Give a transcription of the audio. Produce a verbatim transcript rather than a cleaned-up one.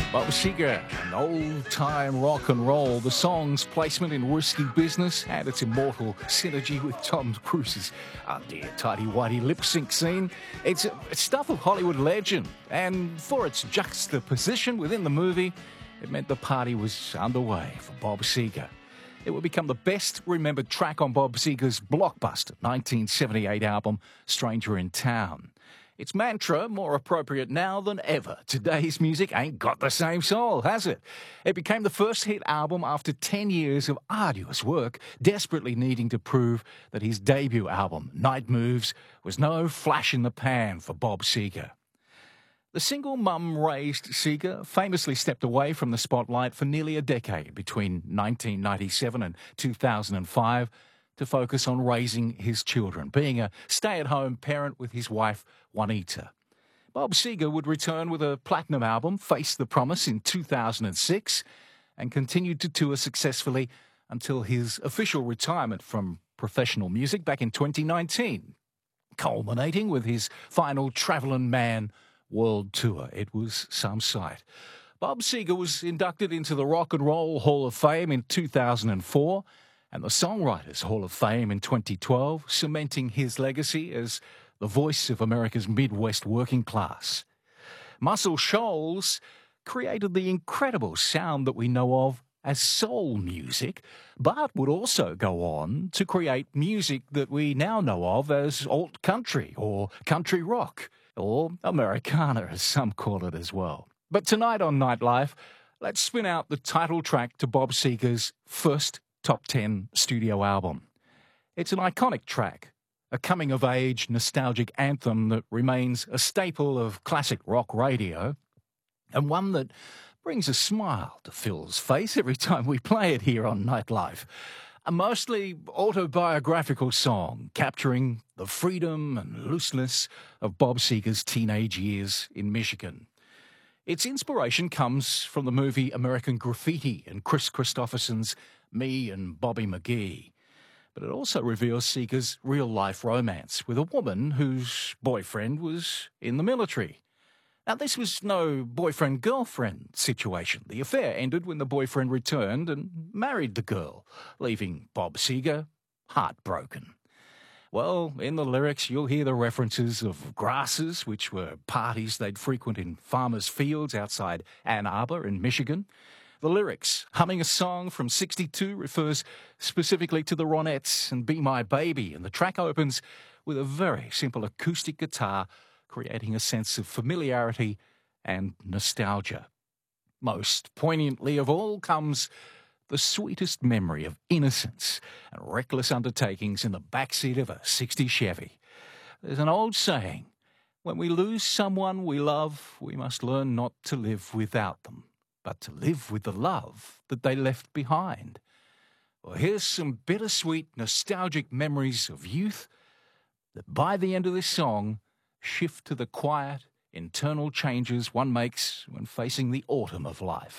Bob Seger, an old-time rock and roll. The song's placement in Risky Business and its immortal synergy with Tom Cruise's oh dear, tidy-whitey lip-sync scene. It's, it's stuff of Hollywood legend, and for its juxtaposition within the movie, it meant the party was underway for Bob Seger. It would become the best-remembered track on Bob Seger's blockbuster nineteen seventy-eight album, Stranger in Town. Its mantra, more appropriate now than ever. Today's music ain't got the same soul, has it? It became the first hit album after ten years of arduous work, desperately needing to prove that his debut album, Night Moves, was no flash in the pan for Bob Seger. The single mum raised Seger famously stepped away from the spotlight for nearly a decade between nineteen ninety-seven and two thousand five to focus on raising his children, being a stay-at-home parent with his wife, Juanita. Bob Seger would return with a platinum album, Face the Promise, in two thousand six, and continued to tour successfully until his official retirement from professional music back in twenty nineteen, culminating with his final Travelin' Man world tour. It was some sight. Bob Seger was inducted into the Rock and Roll Hall of Fame in two thousand four, and the Songwriters Hall of Fame in twenty twelve, cementing his legacy as the voice of America's Midwest working class. Muscle Shoals created the incredible sound that we know of as soul music, but would also go on to create music that we now know of as alt country or country rock, or Americana as some call it as well. But tonight on Nightlife, let's spin out the title track to Bob Seger's first top ten studio album. It's an iconic track, a coming-of-age nostalgic anthem that remains a staple of classic rock radio, and one that brings a smile to Phil's face every time we play it here on Nightlife. A mostly autobiographical song capturing the freedom and looseness of Bob Seger's teenage years in Michigan. Its inspiration comes from the movie American Graffiti and Chris Christopherson's Me and Bobby McGee. But it also reveals Seger's real-life romance with a woman whose boyfriend was in the military. Now, this was no boyfriend-girlfriend situation. The affair ended when the boyfriend returned and married the girl, leaving Bob Seger heartbroken. Well, in the lyrics, you'll hear the references of grasses, which were parties they'd frequent in farmers' fields outside Ann Arbor in Michigan. The lyrics, humming a song from sixty-two, refers specifically to the Ronettes and Be My Baby, and the track opens with a very simple acoustic guitar, creating a sense of familiarity and nostalgia. Most poignantly of all comes the sweetest memory of innocence and reckless undertakings in the backseat of a sixties Chevy. There's an old saying, when we lose someone we love, we must learn not to live without them, but to live with the love that they left behind. Well, here's some bittersweet, nostalgic memories of youth that by the end of this song shift to the quiet, internal changes one makes when facing the autumn of life.